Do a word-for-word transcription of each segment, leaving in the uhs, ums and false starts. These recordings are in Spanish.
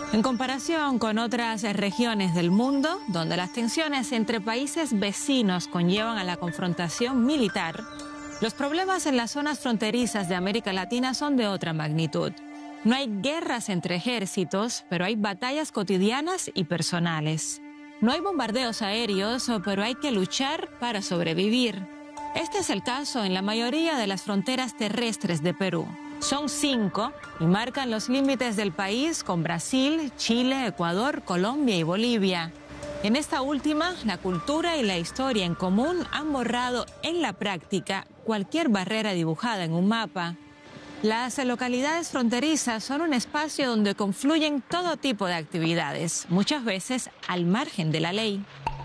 En comparación con otras regiones del mundo, donde las tensiones entre países vecinos conllevan a la confrontación militar, los problemas en las zonas fronterizas de América Latina son de otra magnitud. No hay guerras entre ejércitos, pero hay batallas cotidianas y personales. No hay bombardeos aéreos, pero hay que luchar para sobrevivir. Este es el caso en la mayoría de las fronteras terrestres de Perú. Son cinco y marcan los límites del país con Brasil, Chile, Ecuador, Colombia y Bolivia. En esta última, la cultura y la historia en común han borrado en la práctica cualquier barrera dibujada en un mapa. Las localidades fronterizas son un espacio donde confluyen todo tipo de actividades, muchas veces al margen de la ley.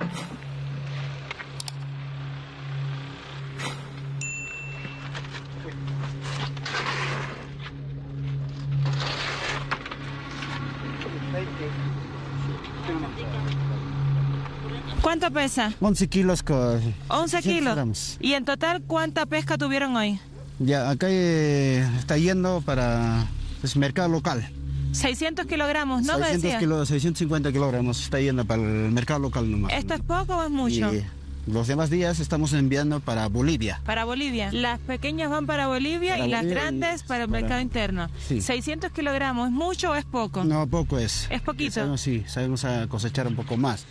¿Cuánto pesa? once kilos con... once kilos. Gramos. ¿Y en total cuánta pesca tuvieron hoy? Ya, acá eh, está yendo para el mercado local. seiscientos kilogramos, ¿no? Me decía. Kilos, seiscientos cincuenta kilogramos está yendo para el mercado local nomás. ¿Esto es poco o es mucho? Y los demás días estamos enviando para Bolivia. Para Bolivia. Las pequeñas van para Bolivia para y Bolivia las grandes y para el para... mercado interno. Sí. seiscientos kilogramos, ¿es mucho o es poco? No, poco es. ¿Es poquito? Sabemos, sí, sabemos a cosechar un poco más.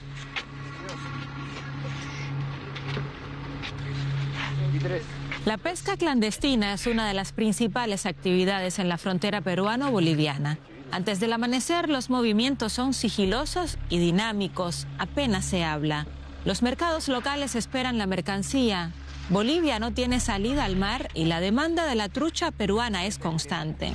La pesca clandestina es una de las principales actividades en la frontera peruano-boliviana. Antes del amanecer, los movimientos son sigilosos y dinámicos, apenas se habla. Los mercados locales esperan la mercancía. Bolivia no tiene salida al mar y la demanda de la trucha peruana es constante.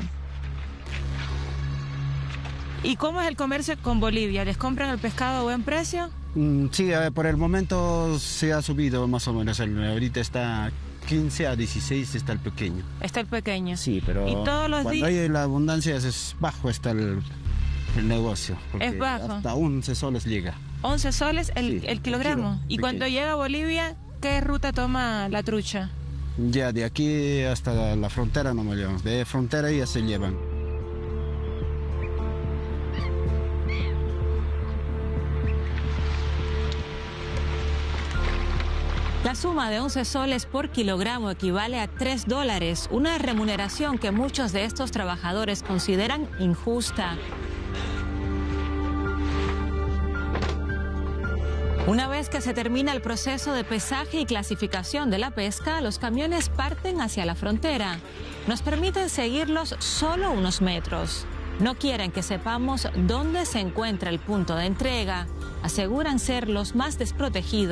¿Y cómo es el comercio con Bolivia? ¿Les compran el pescado a buen precio? Mm, sí, a ver, por el momento se ha subido más o menos. Ahorita está quince a dieciséis, está el pequeño. Está el pequeño. Sí, pero ¿Y todos los cuando días? hay la abundancia es bajo está el, el negocio. Es bajo. Hasta once soles llega. once soles el, sí, el kilogramo. Kilo, y cuando llega a Bolivia, ¿qué ruta toma la trucha? Ya, de aquí hasta la frontera no me llevamos. De frontera ya se llevan. La suma de once soles por kilogramo equivale a tres dólares, una remuneración que muchos de estos trabajadores consideran injusta. Una vez que se termina el proceso de pesaje y clasificación de la pesca, los camiones parten hacia la frontera. Nos permiten seguirlos solo unos metros. No quieren que sepamos dónde se encuentra el punto de entrega. Aseguran ser los más desprotegidos